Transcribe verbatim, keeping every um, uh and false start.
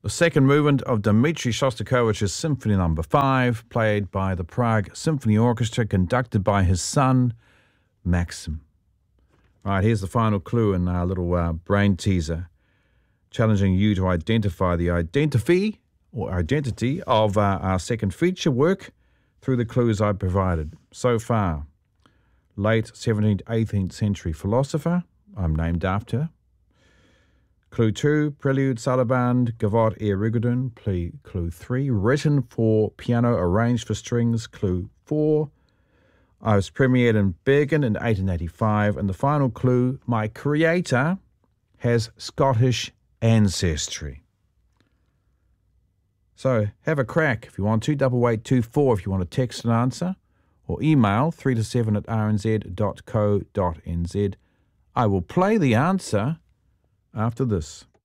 The second movement of Dmitri Shostakovich's Symphony Number Five, played by the Prague Symphony Orchestra, conducted by his son, Maxim. All right, here's the final clue in our little uh, brain teaser, challenging you to identify the identity or identity of uh, our second feature work through the clues I provided. So far, late seventeenth, eighteenth century philosopher, I'm named after. Clue two, Prelude, Sarabande, Gavotte et Rigaudon. Clue three, written for piano, arranged for strings. Clue four, I was premiered in Bergen in eighteen eighty-five. And the final clue, my creator has Scottish ancestry. So have a crack if you want to, double eight two four if you want to text an answer, or email three to seven at r n z dot co dot n z. I will play the answer after this.